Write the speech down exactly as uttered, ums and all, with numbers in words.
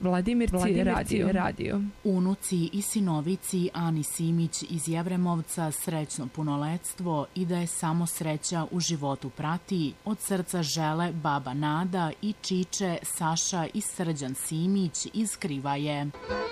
Vladimirci, Vladimirci radio. radio. Unuci i sinovici Ani Simić iz Jevremovca srećno punoletstvo i da je samo sreća u životu prati. Od srca žele baba Nada i čiče Saša i Srđan Simić iz Krivaje.